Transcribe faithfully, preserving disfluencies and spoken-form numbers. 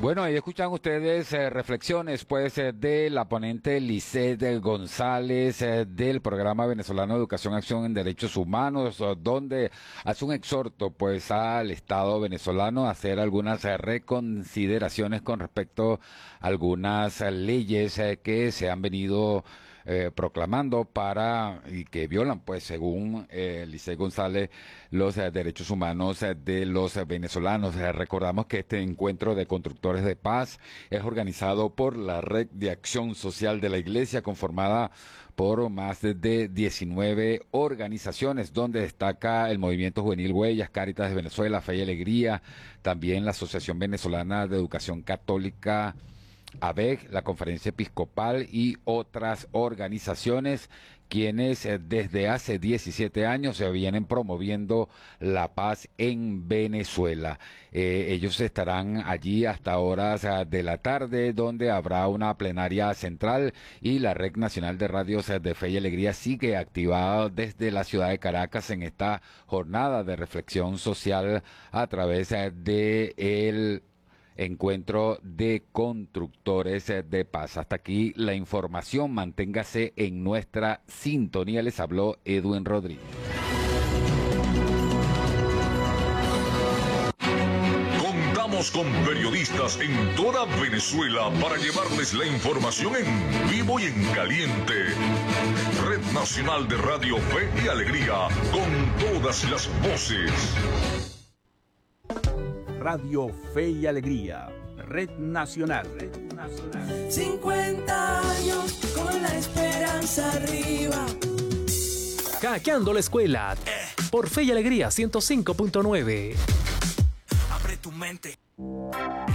Bueno, ahí escuchan ustedes eh, reflexiones pues eh, de la ponente Lisset González eh, del Programa Venezolano de Educación y Acción en Derechos Humanos, eh, donde hace un exhorto pues al Estado venezolano a hacer algunas eh, reconsideraciones con respecto a algunas eh, leyes eh, que se han venido eh, proclamando para y que violan pues según eh, Lisset González los eh, derechos humanos eh, de los eh, venezolanos. Eh, recordamos que este encuentro de constructores de paz es organizado por la Red de Acción Social de la Iglesia, conformada por más de diecinueve organizaciones, donde destaca el Movimiento Juvenil Huellas, Cáritas de Venezuela, Fe y Alegría, también la Asociación Venezolana de Educación Católica, A B E C, la Conferencia Episcopal y otras organizaciones, quienes eh, desde hace diecisiete años se vienen promoviendo la paz en Venezuela. Eh, ellos estarán allí hasta horas eh, de la tarde, donde habrá una plenaria central, y la Red Nacional de Radios eh, de Fe y Alegría sigue activada desde la ciudad de Caracas en esta jornada de reflexión social a través eh, de el encuentro de constructores de paz. Hasta aquí la información. Manténgase en nuestra sintonía. Les habló Edwin Rodríguez. Contamos con periodistas en toda Venezuela para llevarles la información en vivo y en caliente. Red Nacional de Radio Fe y Alegría, con todas las voces. Radio Fe y Alegría, Red Nacional. Red Nacional. cincuenta años con la esperanza arriba. Hackeando la escuela. Eh. Por Fe y Alegría ciento cinco punto nueve. Abre tu mente.